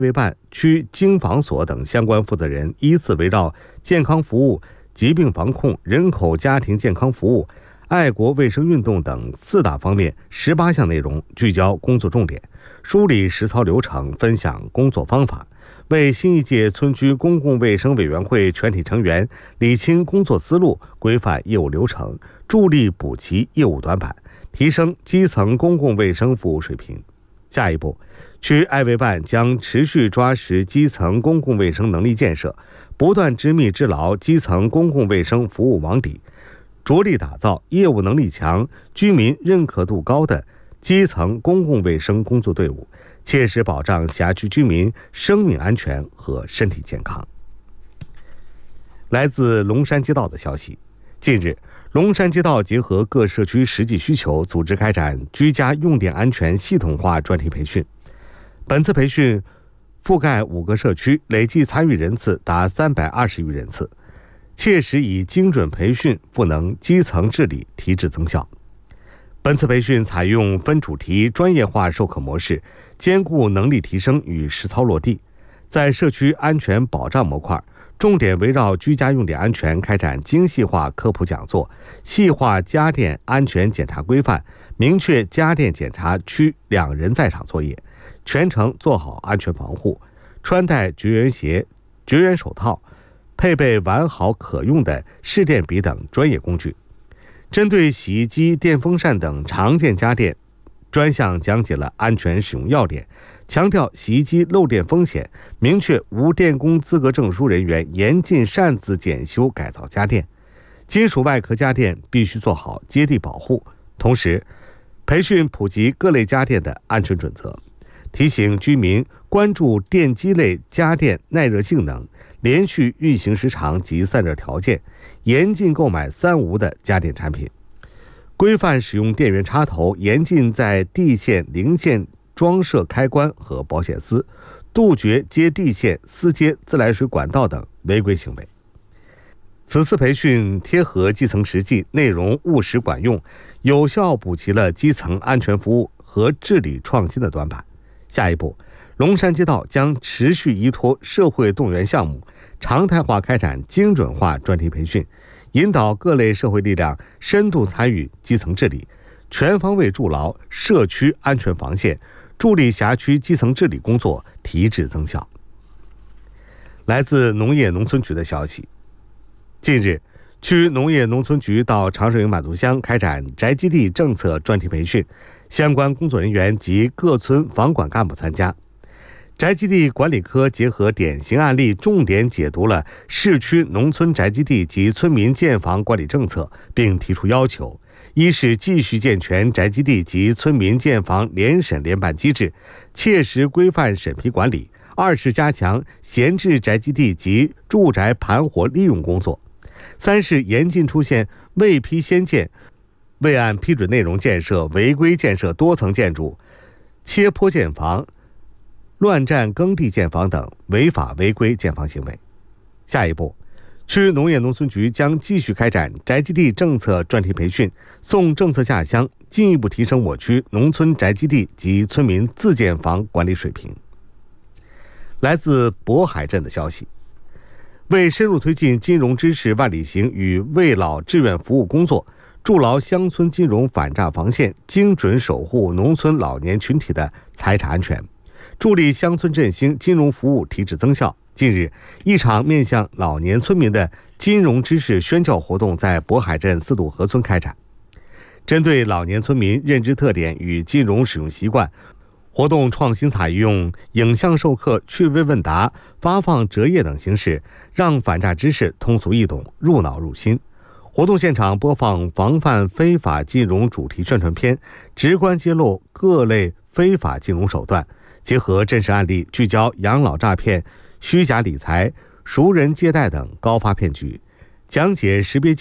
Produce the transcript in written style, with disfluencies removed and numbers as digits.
卫办、区经防所等相关负责人依次围绕健康服务、疾病防控、人口家庭健康服务、爱国卫生运动等4大方面18项内容聚焦工作重点，梳理实操流程，分享工作方法，为新一届村居公共卫生委员会全体成员理清工作思路、规范业务流程，助力补齐业务短板，提升基层公共卫生服务水平。下一步，区爱卫办将持续抓实基层公共卫生能力建设，不断织密织牢基层公共卫生服务网底，着力打造业务能力强、居民认可度高的基层公共卫生工作队伍，切实保障辖区居民生命安全和身体健康。来自龙山街道的消息，近日，龙山街道结合各社区实际需求，组织开展居家用电安全系统化专题培训。本次培训覆盖5个社区，累计参与人次达320余人次，切实以精准培训赋能基层治理，提质增效。本次培训采用分主题专业化授课模式，兼顾能力提升与实操落地。在社区安全保障模块，重点围绕居家用电安全开展精细化科普讲座，细化家电安全检查规范，明确家电检查区2人在场作业，全程做好安全防护，穿戴绝缘鞋、绝缘手套，配备完好可用的试电笔等专业工具。针对洗衣机、电风扇等常见家电，专项讲解了安全使用要点，强调洗衣机漏电风险，明确无电工资格证书人员严禁擅自检修改造家电，金属外壳家电必须做好接地保护。同时，培训普及各类家电的安全准则，提醒居民关注电机类家电耐热性能、连续运行时长及散热条件，严禁购买3无的家电产品，规范使用电源插头，严禁在地线、零线装设开关和保险丝，杜绝接地线、私接自来水管道等违规行为。此次培训贴合基层实际，内容务实管用，有效补齐了基层安全服务和治理创新的短板。下一步，龙山街道将持续依托社会动员项目，常态化开展精准化专题培训，引导各类社会力量深度参与基层治理，全方位筑牢社区安全防线，助力辖区基层治理工作提质增效。来自农业农村局的消息，近日，区农业农村局到长寿营满族乡开展宅基地政策专题培训，相关工作人员及各村房管干部参加。宅基地管理科结合典型案例，重点解读了市区农村宅基地及村民建房管理政策，并提出要求：一是继续健全宅基地及村民建房联审联办机制，切实规范审批管理；二是加强闲置宅基地及住宅盘活利用工作；三是严禁出现未批先建、未按批准内容建设、违规建设多层建筑、切坡建房、乱占耕地建房等违法违规建房行为。下一步，区农业农村局将继续开展宅基地政策专题培训，送政策下乡，进一步提升我区农村宅基地及村民自建房管理水平。来自渤海镇的消息，为深入推进金融知识万里行与为老志愿服务工作，筑牢乡村金融反诈防线，精准守护农村老年群体的财产安全，助力乡村振兴金融服务提质增效。近日，一场面向老年村民的金融知识宣教活动在渤海镇四渡河村开展。针对老年村民认知特点与金融使用习惯，活动创新采用影像授课、趣味问答、发放折页等形式，让反诈知识通俗易懂、入脑入心。活动现场播放防范非法金融主题宣传片，直观揭露各类非法金融手段，结合真实案例，聚焦养老诈骗、虚假理财、熟人借贷等高发骗局，讲解识别